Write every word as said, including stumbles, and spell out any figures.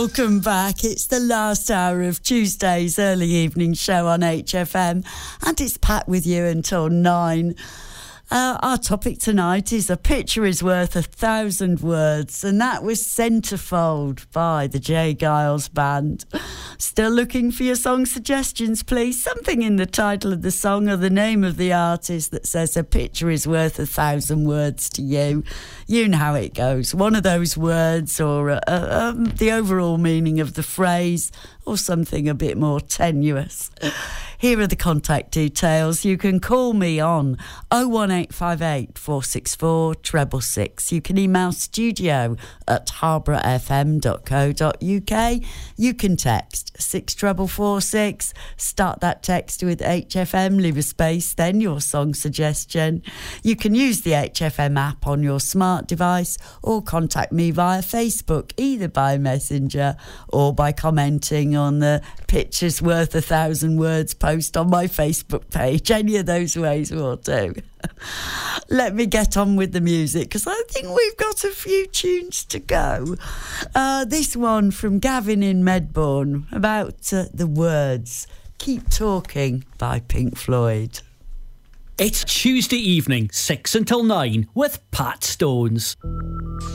Welcome back. It's the last hour of Tuesday's early evening show on H F M, and it's Pat with you until nine. Uh, our topic tonight is A Picture is Worth a Thousand Words, and that was Centerfold by the J. Giles Band. Still looking for your song suggestions, please? Something in the title of the song or the name of the artist that says a picture is worth a thousand words to you. You know how it goes. One of those words or uh, um, the overall meaning of the phrase or something a bit more tenuous. Here are the contact details. You can call me on oh one eight five eight, four six four, six six six. You can email studio at harborough f m dot co dot u k. You can text six four four six. Start that text with H F M, leave a space, then your song suggestion. You can use the H F M app on your smart device or contact me via Facebook, either by Messenger or by commenting on the Pictures Worth a Thousand Words post on my Facebook page. Any of those ways will do. Let me get on with the music, because I think we've got a few tunes to go. Uh, this one from Gavin in Medbourne about uh, the words Keep Talking by Pink Floyd. It's Tuesday evening, six until nine, with Pat Stones.